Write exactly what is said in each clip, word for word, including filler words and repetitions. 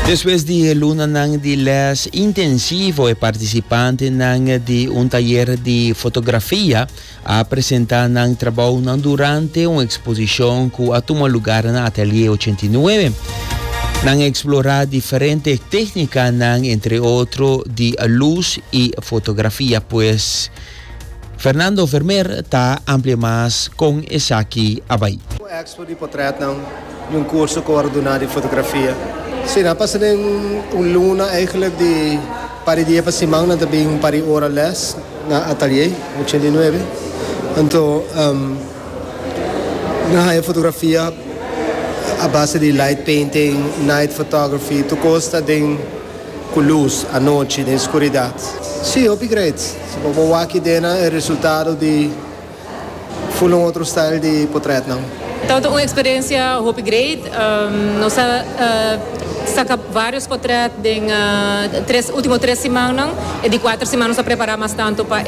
Después de luna nang de les intensivo e participante nang de un taller de fotografia a presentar nang trabajo nang durante una exposición que ha tomado lugar en Atelier ochenta y nueve. Nang explorar diferentes técnicas nang entre otros de luz y fotografía, pues Fernando Vermeer está amplia más con Esaki Abay. Expo de portrait nang yung curso coordenado de fotografia. Sim, nós passamos um luna eigenlijk de para dia para semana na também para hora les na atelier ochenta y nueve. Então, um, na fotografia a base de light painting, night photography, tu costa de com luz à noite, na escuridão. Sim, upgrade. Se vou aqui dentro é resultado de full um outro style de portrait não. Então, uma experiência upgrade. Um, nós uh, saca vários portretos em uh, três últimos três semanas e de quatro semanas a preparar mais tanto para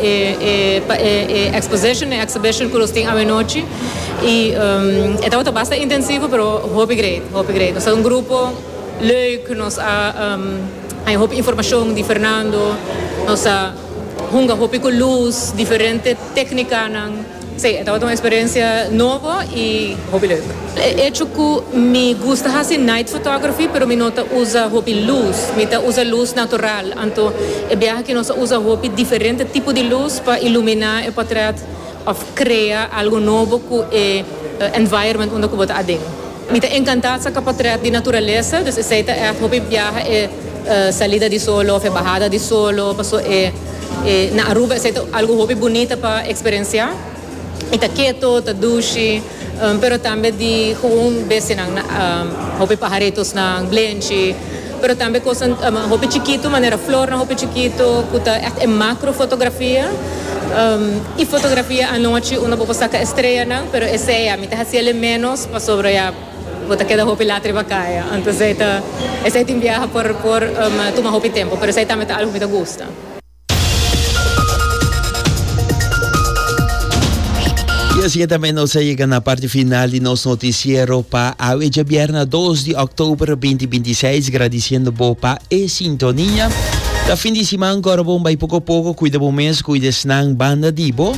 a exposition, a exhibition que nós temos à noite e um, então é bastante intensivo, mas upgrade, upgrade. Nós somos um grupo leuk, nós há um, informação de Fernando, nós há hunga hopi com luz, diferente técnica. Sim, é uma experiência nova e hobby leuk. É que me gusta fazer night photography, mas me nota usa hobby luz, me ta usa luz natural. Então, é bem que nós usa hobby diferente tipo de luz para iluminar o portrait ou criar algo novo com o environment onde eu botar dentro. Me ta encantado com o portrait de natureza, então essa é hobby viaja é salida de solo, é bajada de solo, passou é na Aruba é algo hobby bonito para experienciar. Está quieto, está duche, um, pero também de um bese nang um, hopi pajaritos nang blenchi, pero também coisas um, hopi chiquito, maneira flor na hopi chiquito, kuta é macro fotografia. Um, e fotografia à noite, uma boa saca estreia nang, pero esse é a mitad hacia menos para sobre a bota queda hopi latri bacaya. Então essa essa tem viaja por por um, toma hopi tempo, pero essa também algo que me gusta. Y así también nos llega a la parte final de nuestro noticiero para hoy, viernes dos de octubre veinte veintiséis, agradeciendo para e sintonía. La fin de semana, agora bom, vai pouco a pouco, cuida bom mês, cuida snang banda dibo.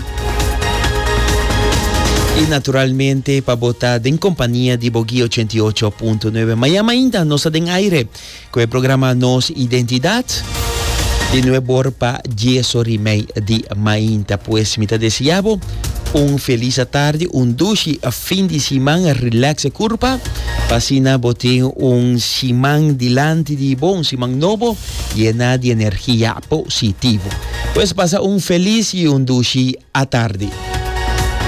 E naturalmente, para botar em companhia de Bogi ochenta y ocho punto nueve. Miami ainda, nós tem aire, com o programa Nos Identidade. De nuevo para Yeso Rimei de Mainta, pues me te deseavo un feliz tarde, un duche a fin de semana, relaxe curva, pasina botín un semana delante de bon, semana nuevo, llena de energía positiva. Pues pasa un feliz y un duche a tarde.